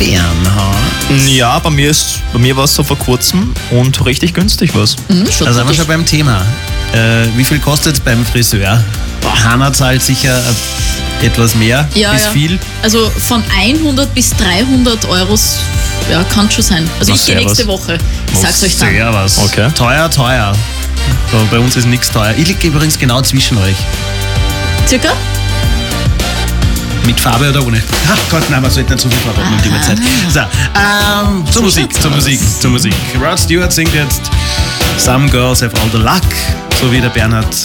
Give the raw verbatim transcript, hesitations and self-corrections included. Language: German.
Bernhard? Ja, bei mir, ist, bei mir war es so vor kurzem und richtig günstig was. Mhm, da sind wir schon beim Thema. Äh, wie viel kostet es beim Friseur? Hanna zahlt sicher etwas mehr, Ja, bis ja. viel. Also von hundert bis dreihundert Euro, ja, kann schon sein. Also Na, ich gehe servus. nächste Woche. Ich sag's euch dann. Sehr was. Okay. Teuer, teuer. So, bei uns ist nichts teuer. Ich liege übrigens genau zwischen euch. Circa? Mit Farbe oder ohne? Ach Gott, nein, man sollte nicht so viel verraten um die Zeit. So, ähm, zur Musik, zur Musik, zur Musik. Rod Stewart singt jetzt Some Girls Have All the Luck, so wie der Bernhard